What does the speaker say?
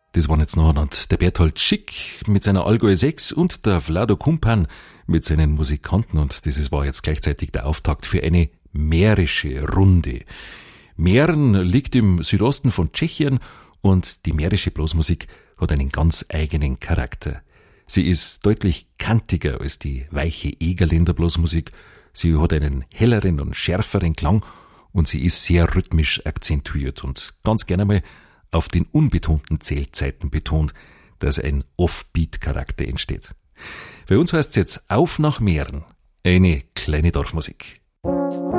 Das waren jetzt noch der Berthold Schick mit seiner Allgäu 6 und der Vlado Kumpan mit seinen Musikanten, und das war jetzt gleichzeitig der Auftakt für eine mährische Runde. Mähren liegt im Südosten von Tschechien und die mährische Blasmusik hat einen ganz eigenen Charakter. Sie ist deutlich kantiger als die weiche Egerländer Blasmusik, sie hat einen helleren und schärferen Klang und sie ist sehr rhythmisch akzentuiert und ganz gerne mal auf den unbetonten Zählzeiten betont, dass ein Offbeat-Charakter entsteht. Bei uns heißt es jetzt Auf nach Mähren, eine kleine Dorfmusik.